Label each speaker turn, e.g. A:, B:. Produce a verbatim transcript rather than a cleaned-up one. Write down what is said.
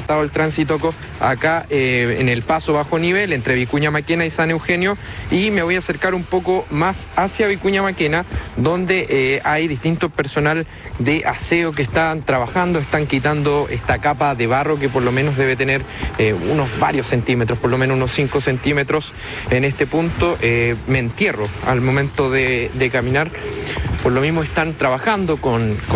A: cortado el tránsito acá eh, en el paso bajo nivel entre Vicuña Maquena y San Eugenio, y me voy a acercar un poco más hacia Vicuña Maquena, donde eh, hay distintos personal de aseo que están trabajando, están quitando esta capa de barro que por lo menos debe tener eh, unos varios centímetros, por lo menos unos cinco centímetros en este punto. Eh, me entierro al momento de, de caminar, por lo mismo están trabajando con, con